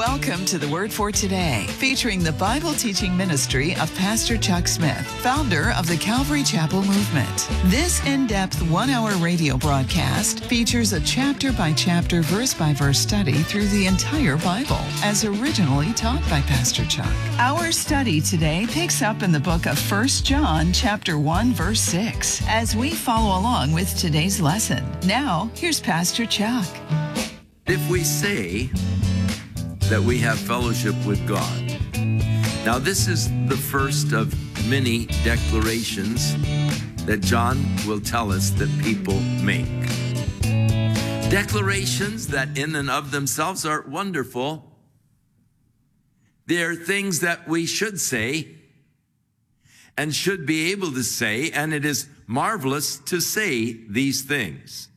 Welcome to the Word for Today, featuring the Bible teaching ministry of Pastor Chuck Smith, founder of the Calvary Chapel Movement. This in-depth 1-hour radio broadcast features a chapter-by-chapter, verse-by-verse study through the entire Bible, as originally taught by Pastor Chuck. Our study today picks up in the book of 1 John, chapter 1, verse 6, as we follow along with today's lesson. Now, here's Pastor Chuck. If we say that we have fellowship with God. Now, this is the first of many declarations that John will tell us that people make. Declarations that in and of themselves are wonderful. They're things that we should say and should be able to say, and it is marvelous to say these things.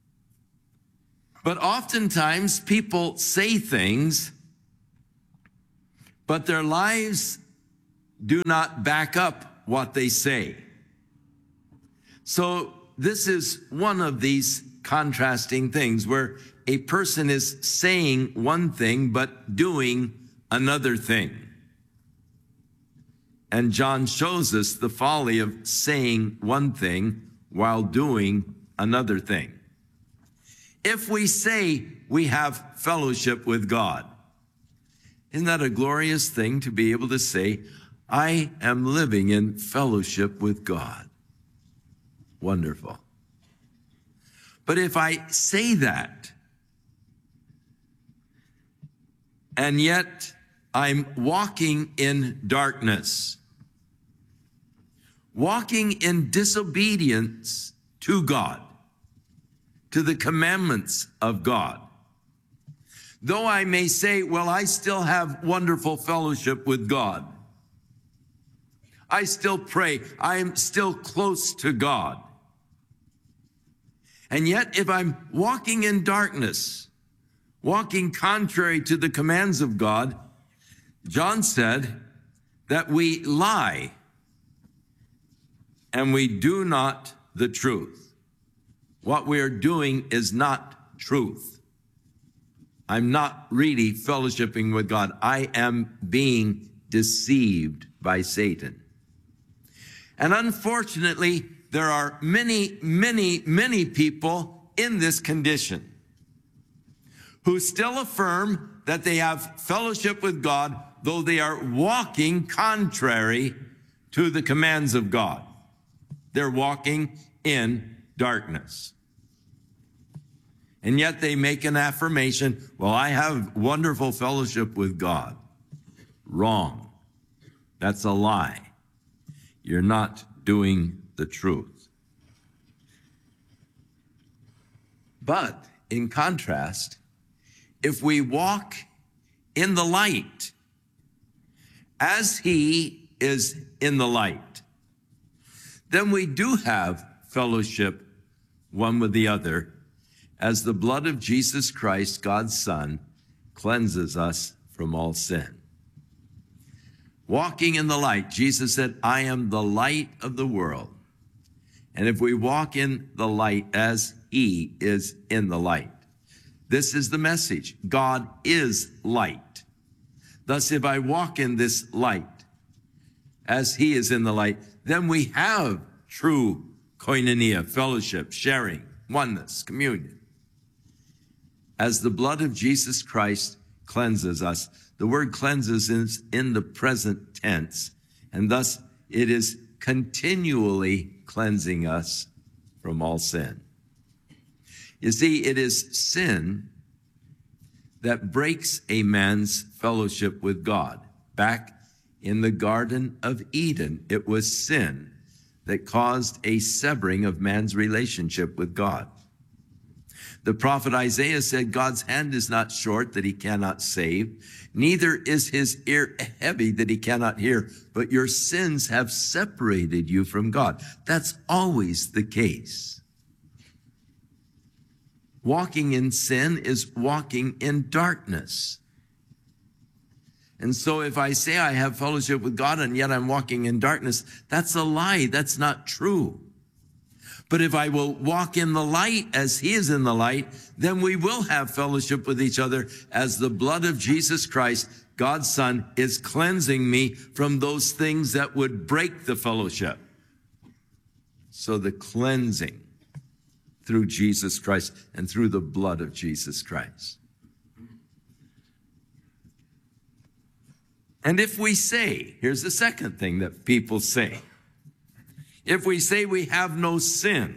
But oftentimes people say things, but their lives do not back up what they say. So this is one of these contrasting things where a person is saying one thing but doing another thing. And John shows us the folly of saying one thing while doing another thing. If we say we have fellowship with God, isn't that a glorious thing to be able to say, I am living in fellowship with God? Wonderful. But if I say that, and yet I'm walking in darkness, walking in disobedience to God, to the commandments of God, though I may say, well, I still have wonderful fellowship with God. I still pray. I am still close to God. And yet, if I'm walking in darkness, walking contrary to the commands of God, John said that we lie and we do not the truth. What we are doing is not truth. I'm not really fellowshipping with God. I am being deceived by Satan. And unfortunately, there are many, many, many people in this condition who still affirm that they have fellowship with God, though they are walking contrary to the commands of God. They're walking in darkness. And yet they make an affirmation, well, I have wonderful fellowship with God. Wrong. That's a lie. You're not doing the truth. But in contrast, if we walk in the light, as he is in the light, then we do have fellowship one with the other, as the blood of Jesus Christ, God's Son, cleanses us from all sin. Walking in the light, Jesus said, I am the light of the world. And if we walk in the light as he is in the light, this is the message. God is light. Thus, if I walk in this light as he is in the light, then we have true koinonia, fellowship, sharing, oneness, communion. As the blood of Jesus Christ cleanses us. The word cleanses is in the present tense, and thus it is continually cleansing us from all sin. You see, it is sin that breaks a man's fellowship with God. Back in the Garden of Eden, it was sin that caused a severing of man's relationship with God. The prophet Isaiah said, God's hand is not short that he cannot save, neither is his ear heavy that he cannot hear, but your sins have separated you from God. That's always the case. Walking in sin is walking in darkness. And so if I say I have fellowship with God and yet I'm walking in darkness, that's a lie. That's not true. But if I will walk in the light as he is in the light, then we will have fellowship with each other as the blood of Jesus Christ, God's Son, is cleansing me from those things that would break the fellowship. So the cleansing through Jesus Christ and through the blood of Jesus Christ. And if we say, here's the second thing that people say. If we say we have no sin,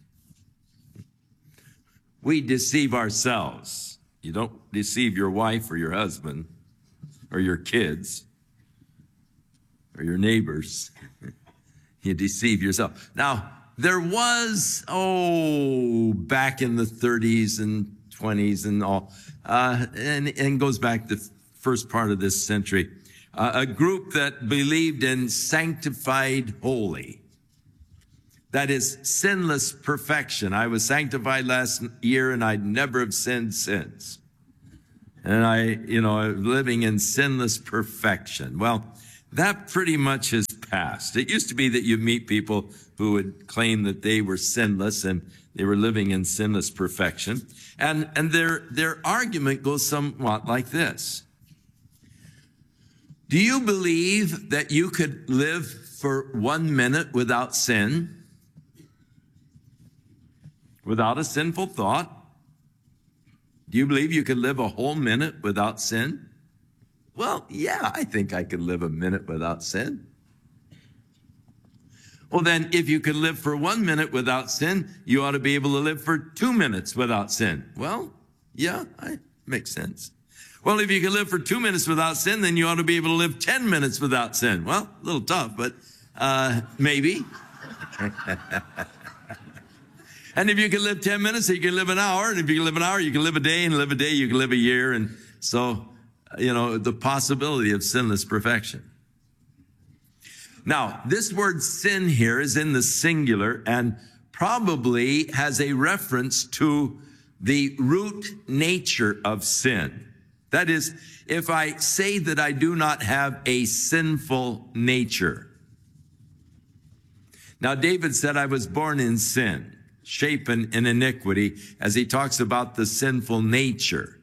we deceive ourselves. You don't deceive your wife or your husband or your kids or your neighbors. You deceive yourself. Now, there was, back in the 30s and 20s and all, and goes back to the first part of this century, a group that believed in sanctified holy. That is sinless perfection. I was sanctified last year and I'd never have sinned since. And living in sinless perfection. Well, that pretty much has passed. It used to be that you meet people who would claim that they were sinless and they were living in sinless perfection. And their argument goes somewhat like this. Do you believe that you could live for 1 minute without sin? Without a sinful thought? Do you believe you could live a whole minute without sin? Well, yeah, I think I could live a minute without sin. Well, then, if you could live for 1 minute without sin, you ought to be able to live for 2 minutes without sin. Well, yeah, makes sense. Well, if you could live for 2 minutes without sin, then you ought to be able to live 10 minutes without sin. Well, a little tough, but maybe. And if you can live 10 minutes, you can live an hour. And if you can live an hour, you can live a day. And live a day, you can live a year. And so, the possibility of sinless perfection. Now, this word sin here is in the singular and probably has a reference to the root nature of sin. That is, if I say that I do not have a sinful nature. Now, David said, I was born in sin, shapen in iniquity, as he talks about the sinful nature.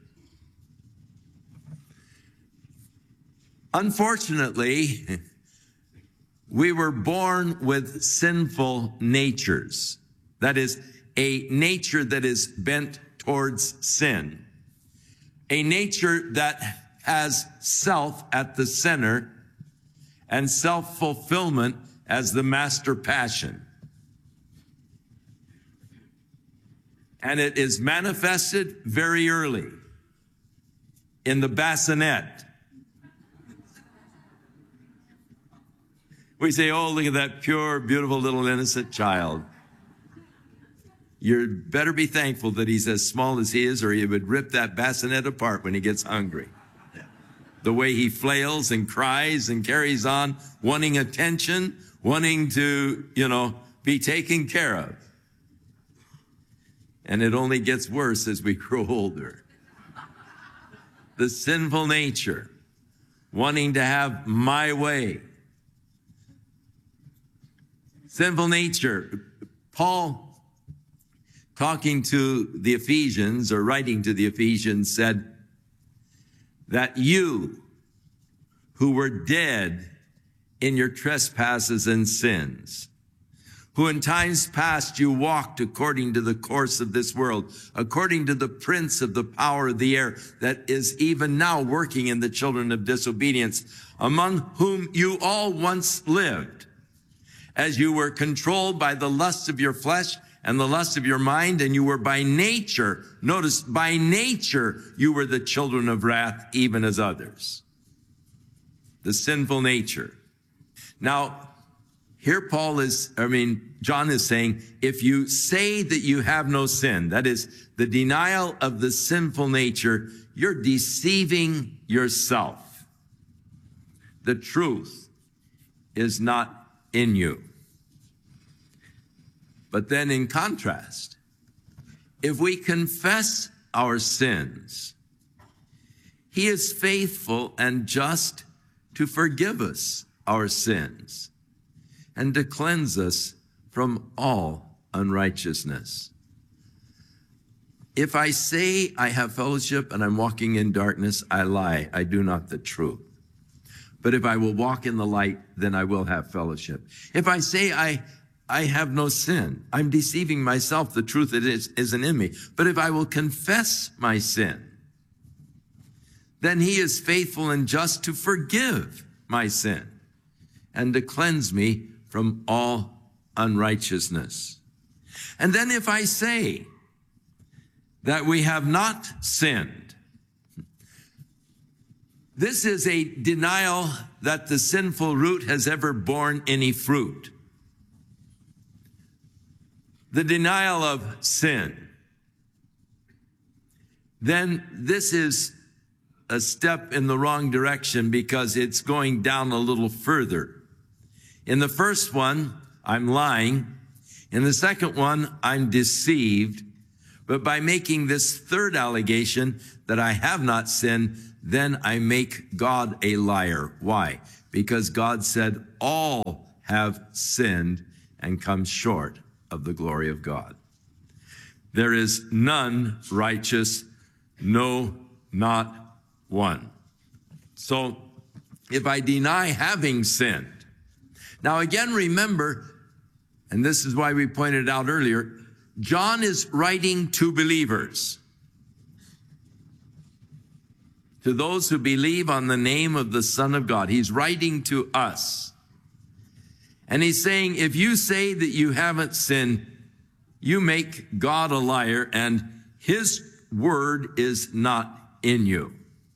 Unfortunately, we were born with sinful natures. That is, a nature that is bent towards sin. A nature that has self at the center and self-fulfillment as the master passion. And it is manifested very early in the bassinet. We say, oh, look at that pure, beautiful little innocent child. You better be thankful that he's as small as he is, or he would rip that bassinet apart when he gets hungry. The way he flails and cries and carries on, wanting attention, wanting to, be taken care of. And it only gets worse as we grow older. The sinful nature, wanting to have my way. Sinful nature. Paul, talking to the Ephesians, or writing to the Ephesians, said that you who were dead in your trespasses and sins, who in times past you walked according to the course of this world, according to the prince of the power of the air that is even now working in the children of disobedience, among whom you all once lived, as you were controlled by the lusts of your flesh and the lust of your mind, and you were by nature, notice, by nature, you were the children of wrath, even as others. The sinful nature. Now, here John is saying, if you say that you have no sin, that is the denial of the sinful nature, you're deceiving yourself. The truth is not in you. But then in contrast, if we confess our sins, he is faithful and just to forgive us our sins and to cleanse us from all unrighteousness. If I say I have fellowship and I'm walking in darkness, I lie. I do not the truth. But if I will walk in the light, then I will have fellowship. If I say I have no sin, I'm deceiving myself. The truth isn't in me. But if I will confess my sin, then he is faithful and just to forgive my sin and to cleanse me from all unrighteousness. And then if I say that we have not sinned, this is a denial that the sinful root has ever borne any fruit. The denial of sin. Then this is a step in the wrong direction because it's going down a little further. In the first one, I'm lying. In the second one, I'm deceived. But by making this third allegation that I have not sinned, then I make God a liar. Why? Because God said all have sinned and come short of the glory of God. There is none righteous, no, not one. So if I deny having sinned, now again, remember, and this is why we pointed out earlier, John is writing to believers, to those who believe on the name of the Son of God. He's writing to us. And he's saying, if you say that you haven't sinned, you make God a liar, and his word is not in you.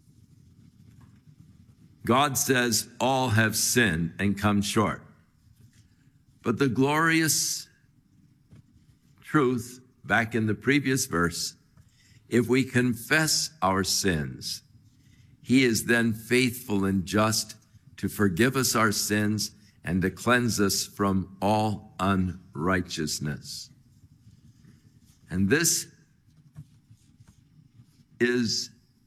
God says all have sinned and come short. But the glorious truth, back in the previous verse, if we confess our sins, he is then faithful and just to forgive us our sins and to cleanse us from all unrighteousness. And this is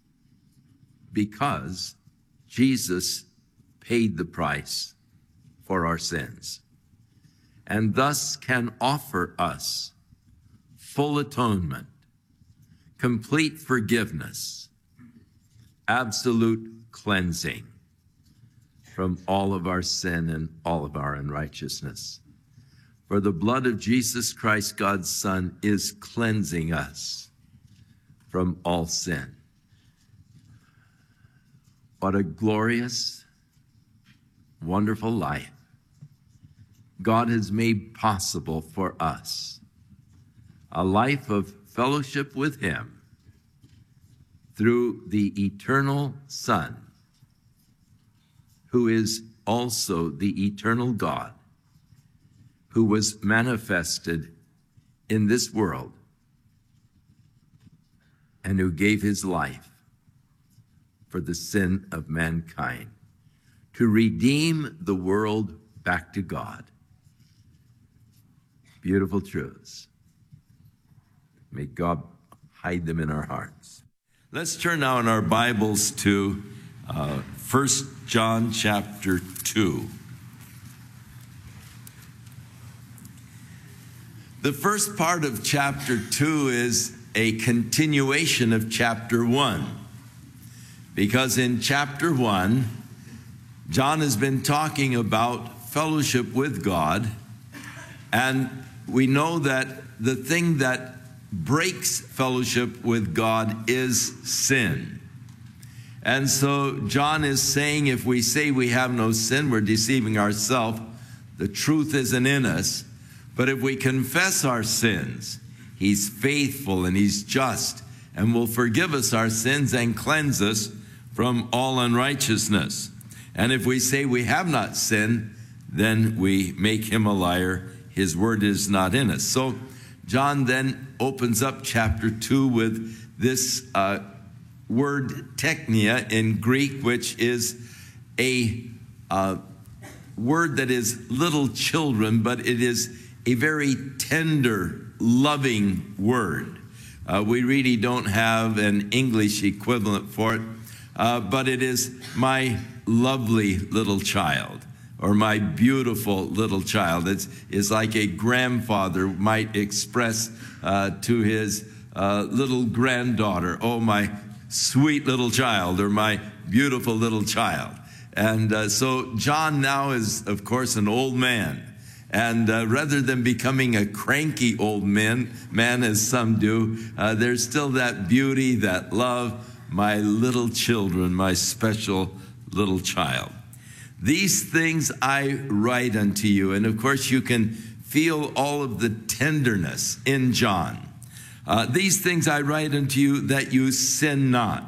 because Jesus paid the price for our sins and thus can offer us full atonement, complete forgiveness, absolute cleansing from all of our sin and all of our unrighteousness. For the blood of Jesus Christ, God's Son, is cleansing us from all sin. What a glorious, wonderful life God has made possible for us. A life of fellowship with him through the eternal Son, who is also the eternal God, who was manifested in this world and who gave his life for the sin of mankind, to redeem the world back to God. Beautiful truths. May God hide them in our hearts. Let's turn now in our Bibles to 1 John chapter 2. The first part of chapter 2 is a continuation of chapter 1. Because in chapter 1, John has been talking about fellowship with God, and we know that the thing that breaks fellowship with God is sin. And so John is saying if we say we have no sin, we're deceiving ourselves. The truth isn't in us. But if we confess our sins, he's faithful and he's just and will forgive us our sins and cleanse us from all unrighteousness. And if we say we have not sinned, then we make him a liar. His word is not in us. So John then opens up chapter 2 with this word teknia in Greek, which is a word that is little children, but it is a very tender, loving word. We really don't have an English equivalent for it, but it is my lovely little child. or my beautiful little child. It's like a grandfather might express to his little granddaughter, oh, my sweet little child, or my beautiful little child. And so John now is, of course, an old man. And rather than becoming a cranky old man, as some do, there's still that beauty, that love, my little children, my special little child. These things I write unto you. And of course, you can feel all of the tenderness in John. These things I write unto you that you sin not.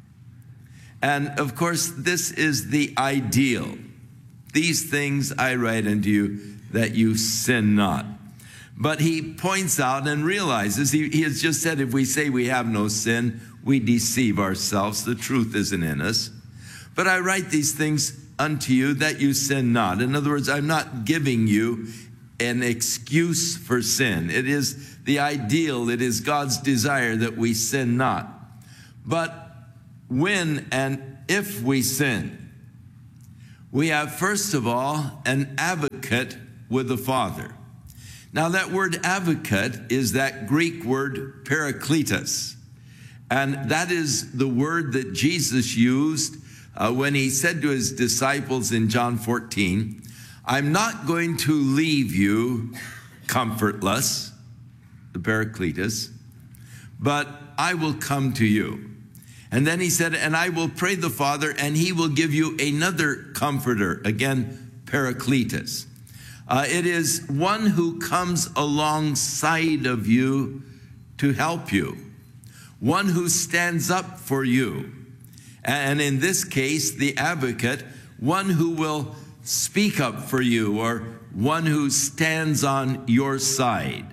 And of course, this is the ideal. These things I write unto you that you sin not. But he points out and realizes, he has just said, if we say we have no sin, we deceive ourselves. The truth isn't in us. But I write these things unto you that you sin not. In other words, I'm not giving you an excuse for sin. It is the ideal. It is God's desire that we sin not. But when and if we sin, we have, first of all, an advocate with the Father. Now, that word advocate is that Greek word parakletos. And that is the word that Jesus used when he said to his disciples in John 14, I'm not going to leave you comfortless, the parakletos, but I will come to you. And then he said, and I will pray the Father, and he will give you another comforter, again, parakletos. It is one who comes alongside of you to help you, one who stands up for you. And in this case, the advocate, one who will speak up for you, or one who stands on your side.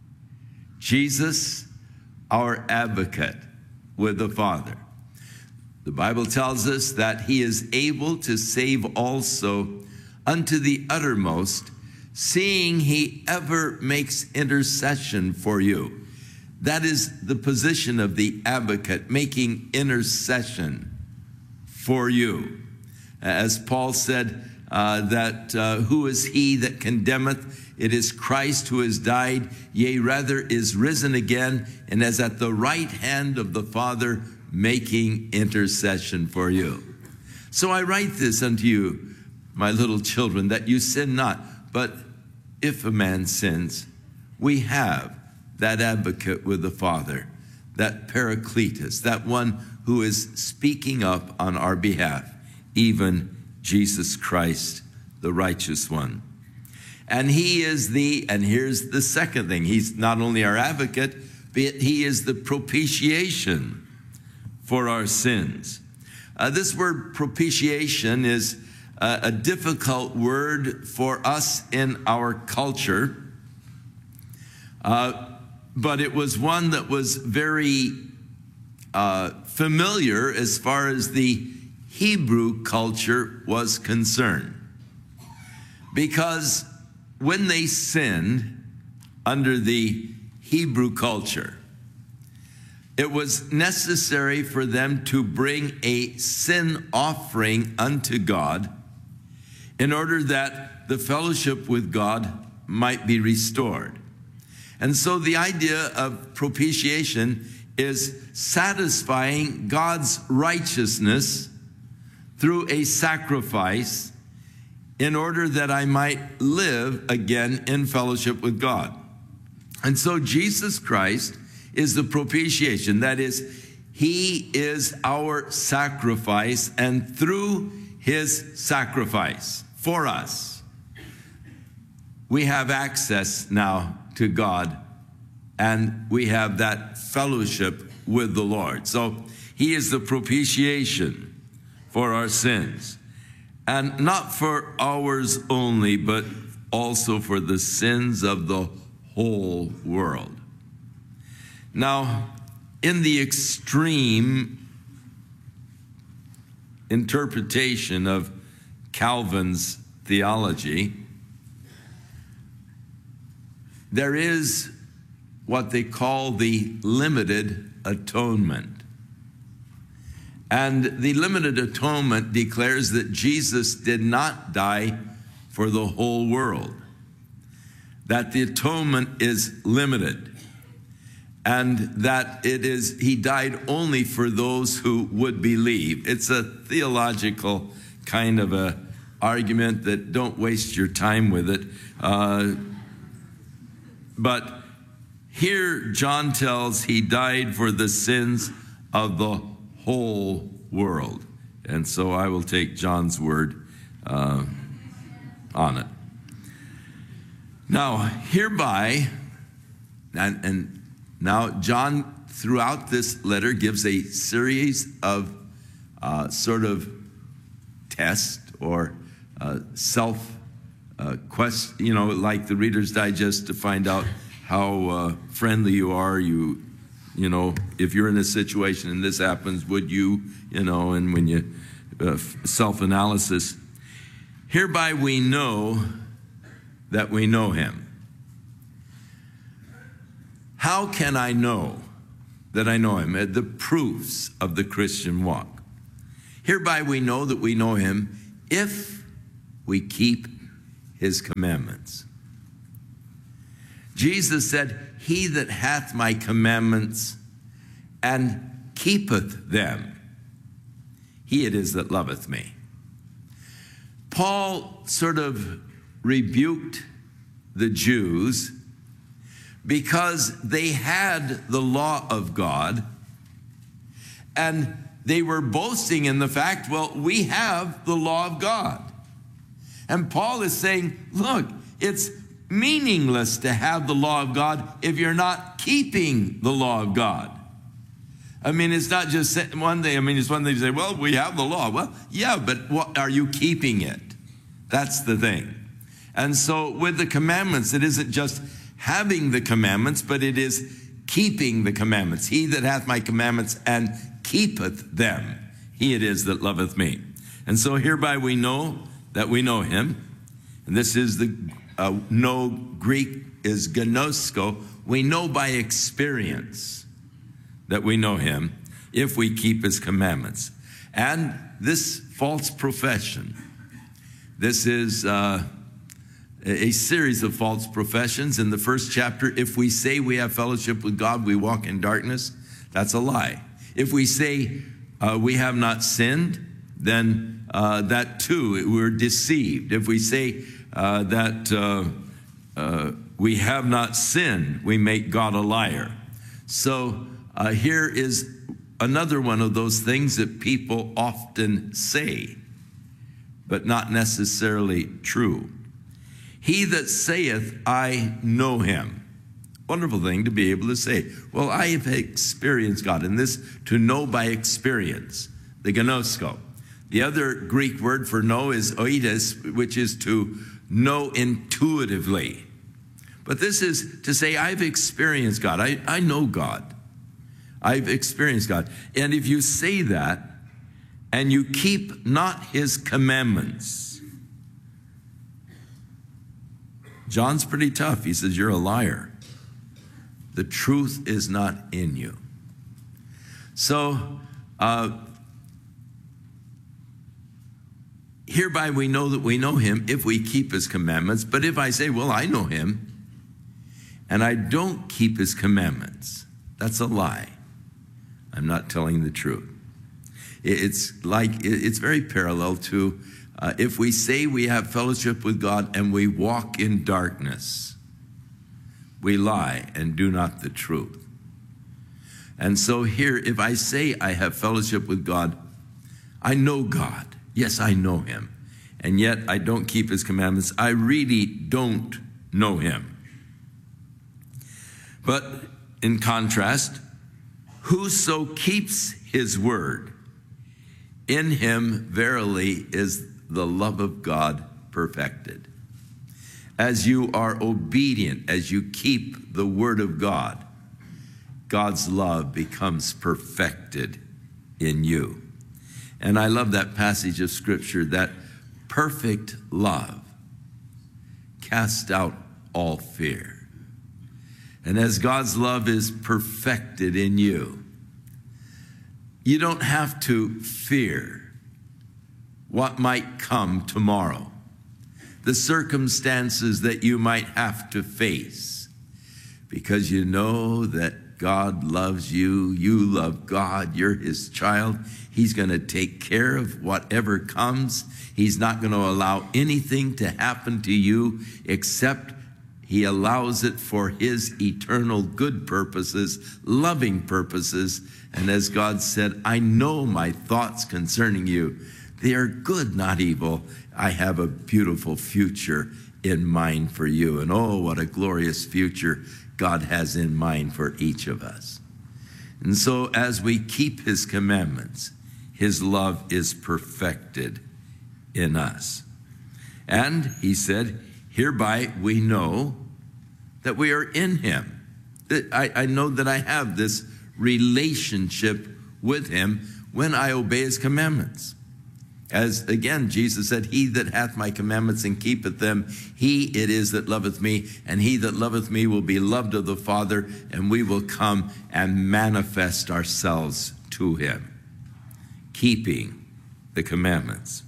Jesus, our advocate with the Father. The Bible tells us that he is able to save also unto the uttermost, seeing he ever makes intercession for you. That is the position of the advocate, making intercession for you. As Paul said, who is he that condemneth? It is Christ who has died, yea, rather is risen again, and is at the right hand of the Father, making intercession for you. So I write this unto you, my little children, that you sin not. But if a man sins, we have that advocate with the Father, that parakletos, that one who is speaking up on our behalf, even Jesus Christ, the righteous one. And he is and here's the second thing, he's not only our advocate, but he is the propitiation for our sins. This word propitiation is a difficult word for us in our culture, but it was one that was very familiar as far as the Hebrew culture was concerned. Because when they sinned under the Hebrew culture, it was necessary for them to bring a sin offering unto God in order that the fellowship with God might be restored. And so the idea of propitiation is satisfying God's righteousness through a sacrifice in order that I might live again in fellowship with God. And so Jesus Christ is the propitiation. That is, he is our sacrifice, and through his sacrifice for us, we have access now to God, and we have that fellowship with the Lord. So he is the propitiation for our sins, and not for ours only, but also for the sins of the whole world. Now, in the extreme interpretation of Calvin's theology, there is what they call the limited atonement. And the limited atonement declares that Jesus did not die for the whole world, that the atonement is limited, and that he died only for those who would believe. It's a theological kind of a argument that don't waste your time with it. But here John tells he died for the sins of the whole world. And so I will take John's word on it. Now, hereby, and now John throughout this letter gives a series of sort of tests or quest, like the Reader's Digest, to find out how friendly you are. You know, if you're in a situation and this happens, would you, and when you self-analysis. Hereby we know that we know him. How can I know that I know him? The proofs of the Christian walk. Hereby we know that we know him if we keep his commandments. Jesus said, he that hath my commandments and keepeth them, he it is that loveth me. Paul sort of rebuked the Jews because they had the law of God, and they were boasting in the fact, well, we have the law of God. And Paul is saying, look, it's meaningless to have the law of God if you're not keeping the law of God. I mean, it's not just one day. I mean, it's one thing to say, well, we have the law. Well, yeah, but what, are you keeping it? That's the thing. And so with the commandments, it isn't just having the commandments, but it is keeping the commandments. He that hath my commandments and keepeth them, he it is that loveth me. And so hereby we know that we know him. And this is the know Greek is gnosko. We know by experience that we know him if we keep his commandments. And this false profession, this is a series of false professions. In the first chapter, if we say we have fellowship with God, we walk in darkness, that's a lie. If we say we have not sinned, then that too, we're deceived. If we say that we have not sinned, we make God a liar. So here is another one of those things that people often say, but not necessarily true. He that saith, I know him. Wonderful thing to be able to say. Well, I have experienced God. And this, to know by experience, the gnosko. The other Greek word for know is oides, which is to know intuitively. But this is to say, I've experienced God. I know God. I've experienced God. And if you say that, and you keep not his commandments, John's pretty tough. He says, you're a liar. The truth is not in you. So, hereby we know that we know him if we keep his commandments. But if I say, well, I know him, and I don't keep his commandments, that's a lie. I'm not telling the truth. It's very parallel to if we say we have fellowship with God and we walk in darkness, we lie and do not the truth. And so here, if I say I have fellowship with God, I know God. Yes, I know him. And yet I don't keep his commandments. I really don't know him. But in contrast, whoso keeps his word, in him verily is the love of God perfected. As you are obedient, as you keep the word of God, God's love becomes perfected in you. And I love that passage of scripture, that perfect love casts out all fear. And as God's love is perfected in you, you don't have to fear what might come tomorrow. the circumstances that you might have to face, because you know that God loves you, you love God, you're his child. He's going to take care of whatever comes. He's not going to allow anything to happen to you except he allows it for his eternal good purposes, loving purposes. And as God said, I know my thoughts concerning you. They are good, not evil. I have a beautiful future in mind for you. And oh, what a glorious future God has in mind for each of us. And so as we keep his commandments, his love is perfected in us. And he said, hereby we know that we are in him. That I know that I have this relationship with him when I obey his commandments. As again, Jesus said, he that hath my commandments and keepeth them, he it is that loveth me, and he that loveth me will be loved of the Father, and we will come and manifest ourselves to him, keeping the commandments.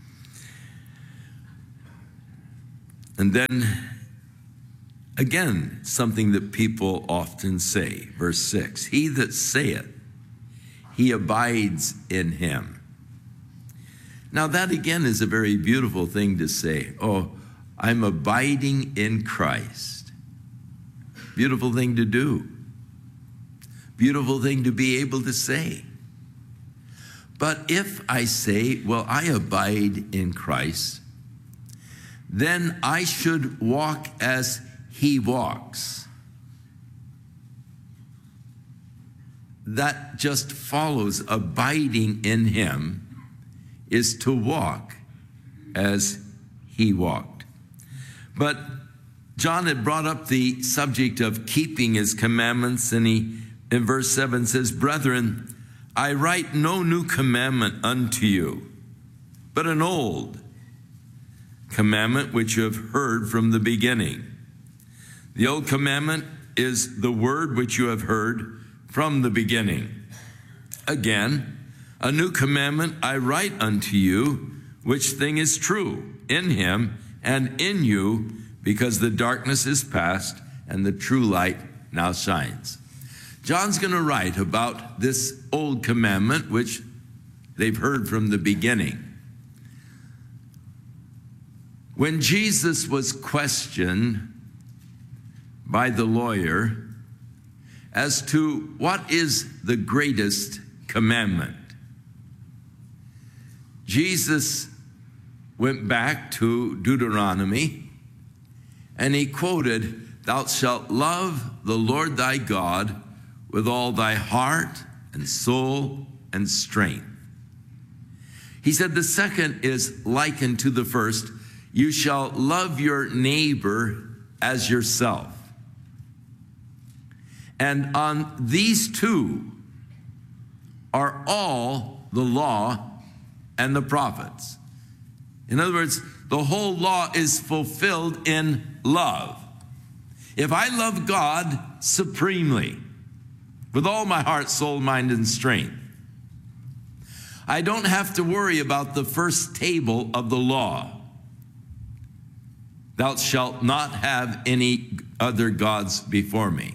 And then, again, something that people often say, verse 6, he that saith, he abides in him. Now that again is a very beautiful thing to say. Oh, I'm abiding in Christ. Beautiful thing to do. Beautiful thing to be able to say. But if I say, well, I abide in Christ, then I should walk as he walks. That just follows. Abiding in him is to walk as he walked. But John had brought up the subject of keeping his commandments, and he, in verse 7, says, brethren, I write no new commandment unto you, but an old commandment which you have heard from the beginning. The old commandment is the word which you have heard from the beginning. Again, a new commandment I write unto you, which thing is true in him and in you, because the darkness is past and the true light now shines. John's going to write about this old commandment, which they've heard from the beginning. When Jesus was questioned by the lawyer as to what is the greatest commandment, Jesus went back to Deuteronomy and he quoted, thou shalt love the Lord thy God with all thy heart and soul and strength. He said the second is likened to the first. You shall love your neighbor as yourself. And on these two are all the law and the prophets. In other words, the whole law is fulfilled in love. If I love God supremely, with all my heart, soul, mind, and strength, I don't have to worry about the first table of the law. Thou shalt not have any other gods before me.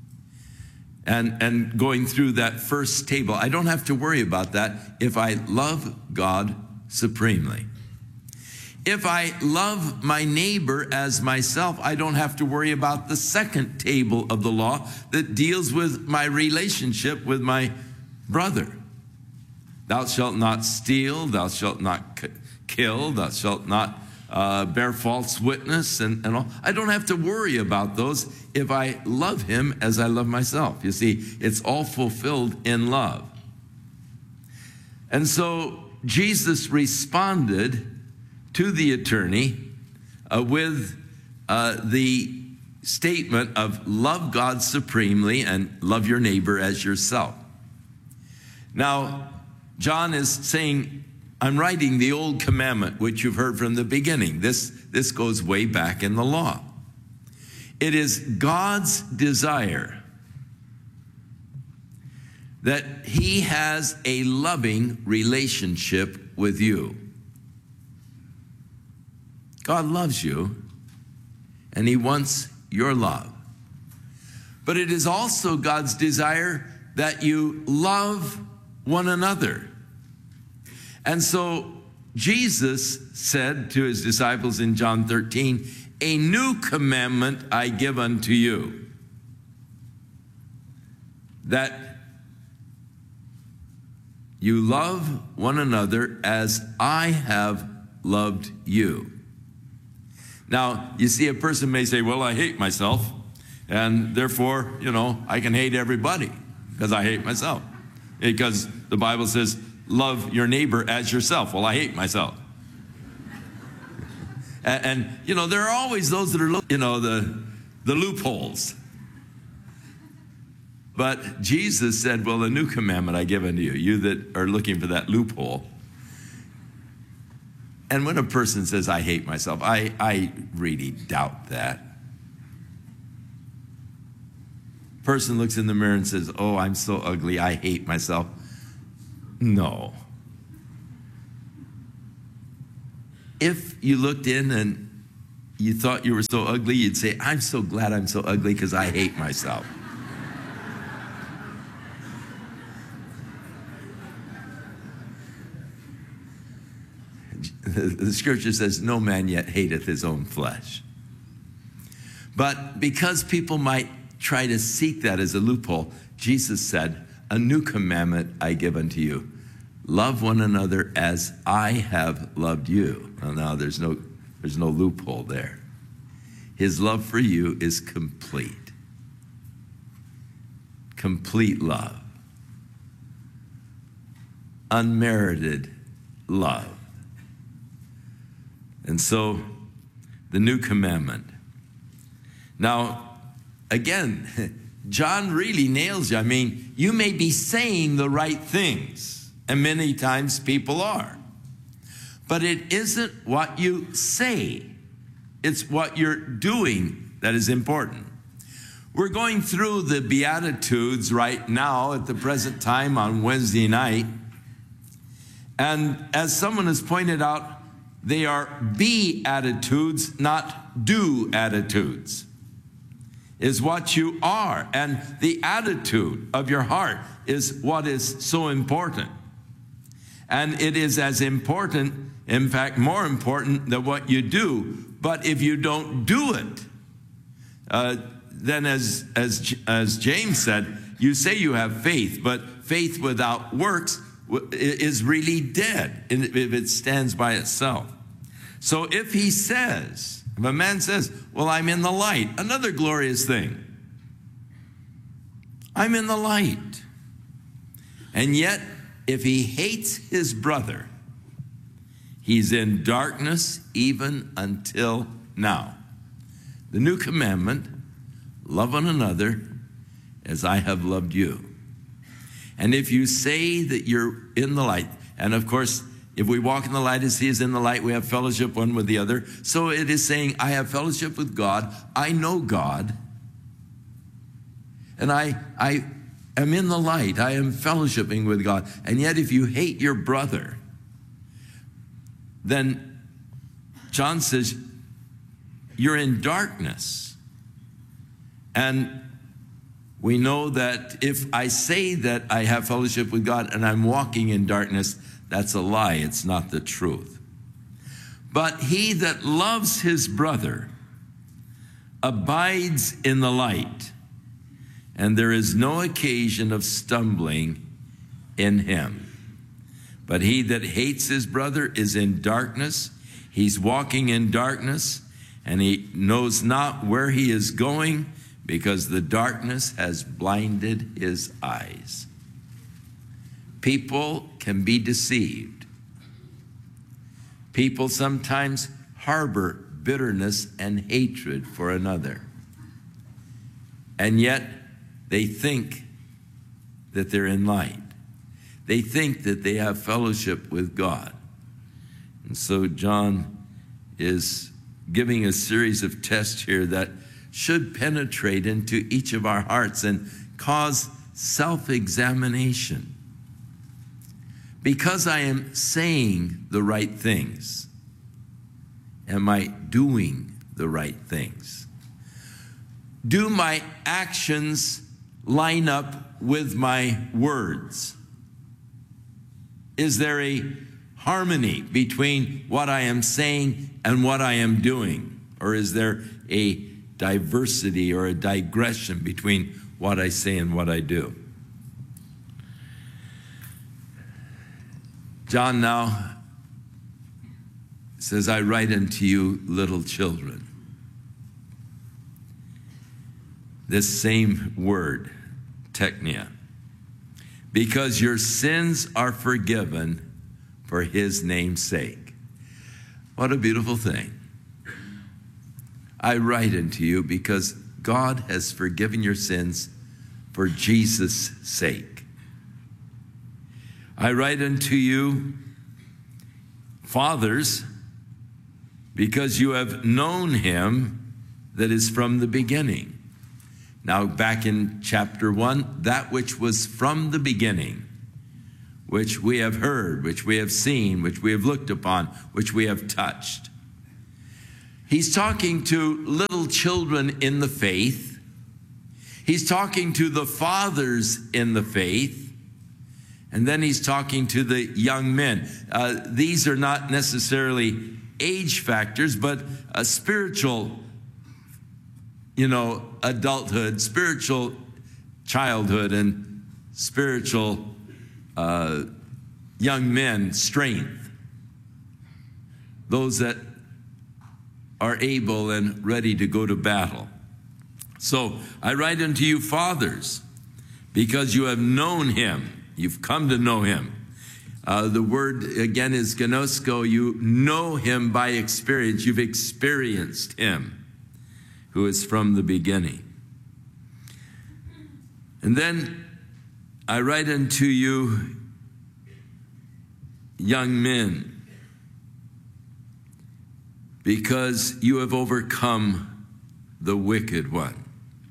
And going through that first table, I don't have to worry about that if I love God supremely. If I love my neighbor as myself, I don't have to worry about the second table of the law that deals with my relationship with my brother. Thou shalt not steal, thou shalt not kill, thou shalt not bear false witness, and all. I don't have to worry about those if I love him as I love myself. You see, it's all fulfilled in love. And so Jesus responded to the attorney with the statement of love God supremely and love your neighbor as yourself. Now, John is saying, I'm writing the old commandment, which you've heard from the beginning. This goes way back in the law. It is God's desire that he has a loving relationship with you. God loves you, and he wants your love. But it is also God's desire that you love one another. And so Jesus said to his disciples in John 13, "A new commandment I give unto you, that you love one another as I have loved you." Now, you see, a person may say, well, I hate myself, and therefore, I can hate everybody because I hate myself. Because the Bible says, love your neighbor as yourself. Well, I hate myself. and there are always those that are, the loopholes. But Jesus said, well, a new commandment I give unto you, you that are looking for that loophole. And when a person says, I hate myself, I really doubt that. Person looks in the mirror and says, oh, I'm so ugly, I hate myself. No. If you looked in and you thought you were so ugly, you'd say, I'm so glad I'm so ugly because I hate myself. The scripture says, no man yet hateth his own flesh. But because people might try to seek that as a loophole, Jesus said, a new commandment I give unto you. Love one another as I have loved you. Well, now there's no loophole there. His love for you is complete. Complete love. Unmerited love. And so, the new commandment. Now, again, John really nails you. I mean, you may be saying the right things, and many times people are. But it isn't what you say. It's what you're doing that is important. We're going through the Beatitudes right now at the present time on Wednesday night. And as someone has pointed out, they are be attitudes, not do attitudes. Is what you are. And the attitude of your heart is what is so important. And it is as important, in fact, more important than what you do. But if you don't do it, then as James said, you say you have faith, but faith without works is really dead if it stands by itself. So if he says, if a man says, well, I'm in the light, another glorious thing. I'm in the light. And yet, if he hates his brother, he's in darkness even until now. The new commandment, love one another as I have loved you. And if you say that you're in the light, and of course, if we walk in the light as he is in the light, we have fellowship one with the other. So it is saying, I have fellowship with God. I know God. And I am in the light. I am fellowshipping with God. And yet if you hate your brother, then John says, you're in darkness. And we know that if I say that I have fellowship with God and I'm walking in darkness, that's a lie. It's not the truth. But he that loves his brother abides in the light, and there is no occasion of stumbling in him. But he that hates his brother is in darkness. He's walking in darkness, and he knows not where he is going, because the darkness has blinded his eyes. People can be deceived. People sometimes harbor bitterness and hatred for another. And yet, they think that they're in light. They think that they have fellowship with God. And so John is giving a series of tests here that should penetrate into each of our hearts and cause self-examination. Because I am saying the right things am I doing the right things? Do my actions line up with my words? Is there a harmony between what I am saying and what I am doing? Or is there a diversity or a digression between what I say and what I do? John now says, I write unto you, little children. This same word, teknia, because your sins are forgiven for his name's sake. What a beautiful thing. I write unto you because God has forgiven your sins for Jesus' sake. I write unto you, fathers, because you have known him that is from the beginning. Now, back in chapter 1, that which was from the beginning, which we have heard, which we have seen, which we have looked upon, which we have touched. He's talking to little children in the faith. He's talking to the fathers in the faith. And then he's talking to the young men. These are not necessarily age factors, but a spiritual, adulthood, spiritual childhood, and spiritual young men, strength. Those that are able and ready to go to battle. So I write unto you, fathers, because you have known him. You've come to know him. The word again is gnosko. You know him by experience. You've experienced him, who is from the beginning. And then I write unto you, young men, because you have overcome the wicked one.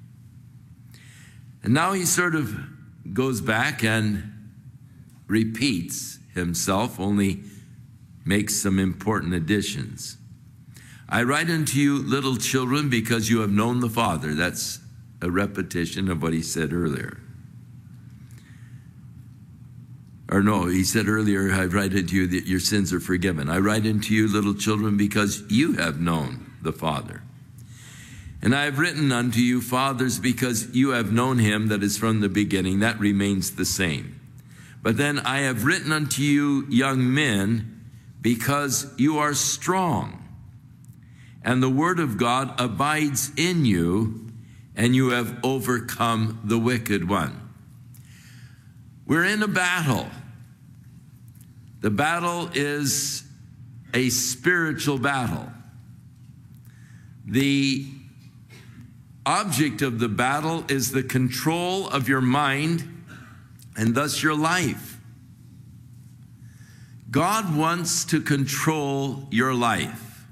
And now he sort of goes back and repeats himself, only makes some important additions. I write unto you, little children, because you have known the Father. That's a repetition of what he said earlier. Or no, he said earlier, I write unto you that your sins are forgiven. I write unto you, little children, because you have known the Father. And I have written unto you, fathers, because you have known him that is from the beginning. That remains the same. But then I have written unto you, young men, because you are strong, and the word of God abides in you, and you have overcome the wicked one. We're in a battle. The battle is a spiritual battle. The object of the battle is the control of your mind and thus your life. God wants to control your life.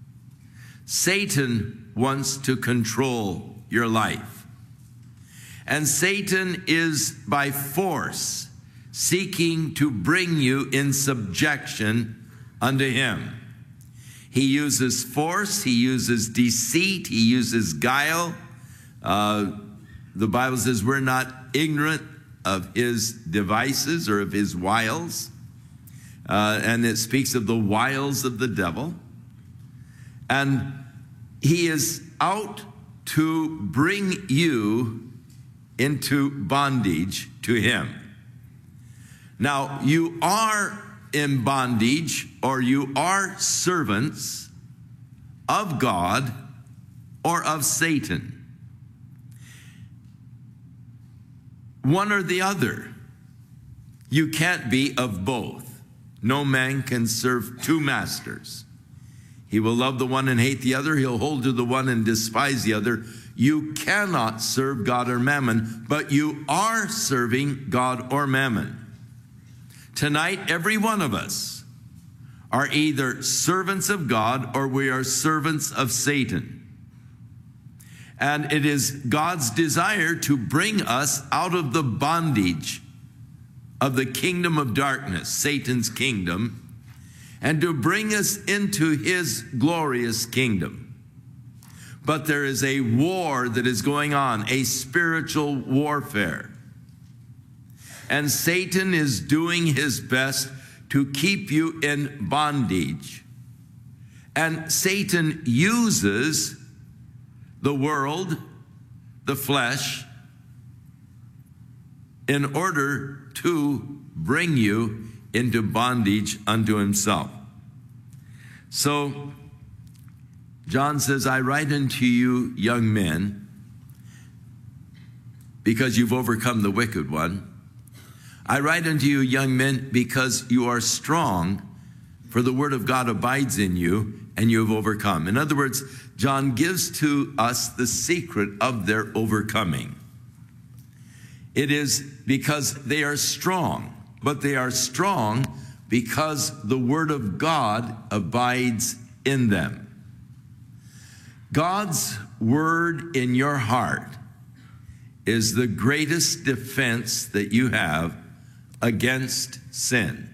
Satan wants to control your life. And Satan is by force seeking to bring you in subjection unto him. He uses force, he uses deceit, he uses guile. The Bible says we're not ignorant of his devices or of his wiles. And it speaks of the wiles of the devil. And he is out to bring you into bondage to him. Now, you are in bondage, or you are servants of God or of Satan. One or the other. You can't be of both. No man can serve two masters. He will love the one and hate the other. He'll hold to the one and despise the other. You cannot serve God or mammon, but you are serving God or mammon. Tonight, every one of us are either servants of God or we are servants of Satan. And it is God's desire to bring us out of the bondage of the kingdom of darkness, Satan's kingdom, and to bring us into his glorious kingdom. But there is a war that is going on, a spiritual warfare. And Satan is doing his best to keep you in bondage. And Satan uses the world, the flesh, in order to bring you into bondage unto himself. So John says, I write unto you, young men, because you've overcome the wicked one. I write unto you, young men, because you are strong, for the word of God abides in you, and you have overcome. In other words, John gives to us the secret of their overcoming. It is because they are strong, but they are strong because the word of God abides in them. God's word in your heart is the greatest defense that you have against sin.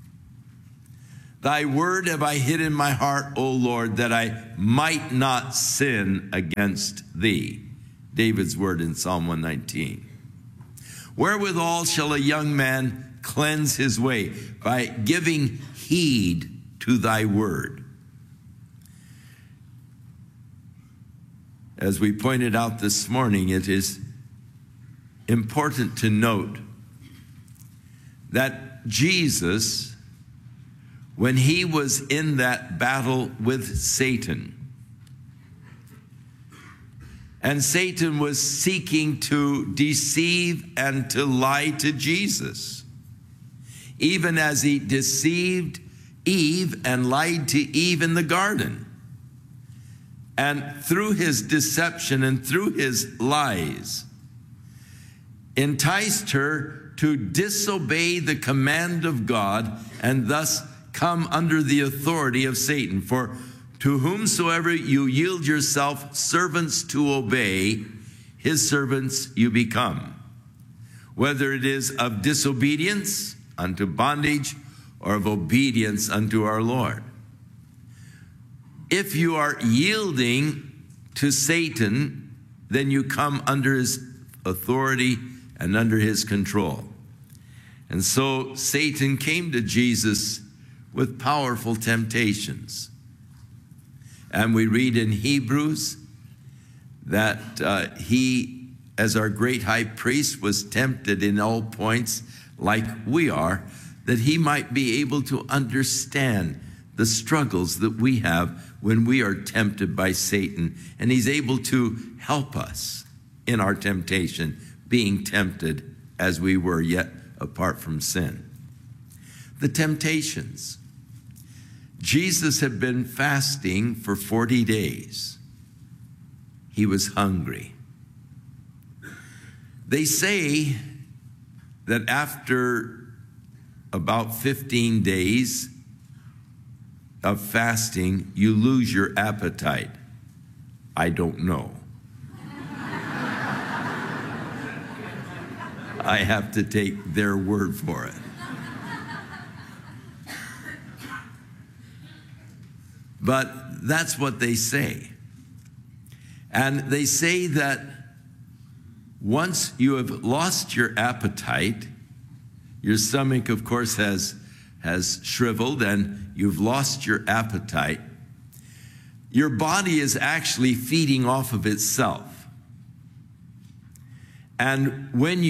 Thy word have I hid in my heart, O Lord, that I might not sin against thee. David's word in Psalm 119. Wherewithal shall a young man cleanse his way? By giving heed to thy word. As we pointed out this morning, it is important to note that Jesus, when he was in that battle with Satan, and Satan was seeking to deceive and to lie to Jesus, even as he deceived Eve and lied to Eve in the garden. And through his deception and through his lies, enticed her to disobey the command of God and thus come under the authority of Satan. For to whomsoever you yield yourself servants to obey, his servants you become. Whether it is of disobedience unto bondage or of obedience unto our Lord. If you are yielding to Satan, then you come under his authority and under his control. And so Satan came to Jesus with powerful temptations. And we read in Hebrews that he, as our great high priest, was tempted in all points like we are, that he might be able to understand the struggles that we have when we are tempted by Satan. And he's able to help us in our temptation, being tempted as we were, yet apart from sin. The temptations. Jesus had been fasting for 40 days. He was hungry. They say that after about 15 days of fasting, you lose your appetite. I don't know. I have to take their word for it. But that's what they say. And they say that once you have lost your appetite, your stomach, of course, has shriveled and you've lost your appetite, your body is actually feeding off of itself. And when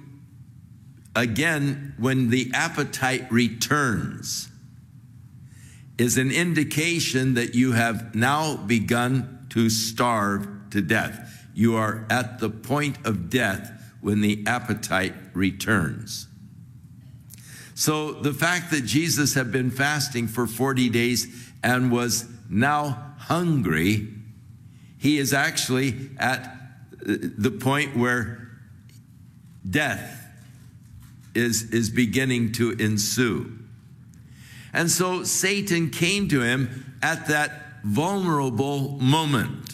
the appetite returns, is an indication that you have now begun to starve to death. You are at the point of death when the appetite returns. So the fact that Jesus had been fasting for 40 days and was now hungry, he is actually at the point where death is beginning to ensue. And so Satan came to him at that vulnerable moment.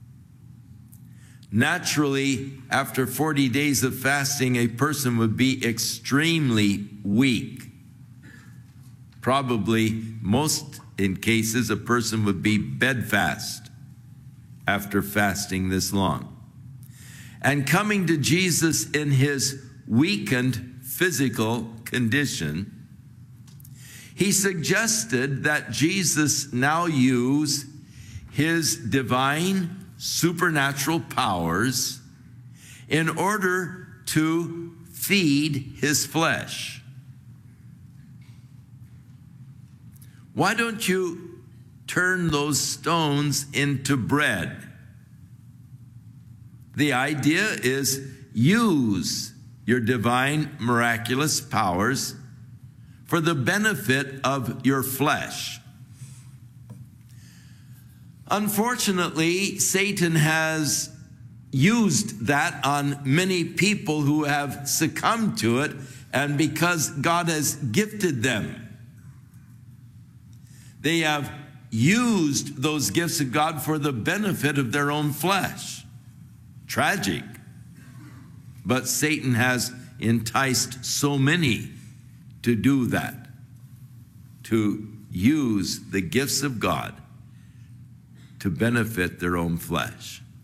Naturally, after 40 days of fasting, a person would be extremely weak, Probably most in cases, a person would be bedfast after fasting this long. And coming to Jesus in his weakened physical condition, he suggested that Jesus now use his divine supernatural powers in order to feed his flesh. Why don't you turn those stones into bread? The idea is use your divine miraculous powers for the benefit of your flesh. Unfortunately, Satan has used that on many people who have succumbed to it, and because God has gifted them, they have used those gifts of God for the benefit of their own flesh. Tragic. But Satan has enticed so many to do that, to use the gifts of God to benefit their own flesh.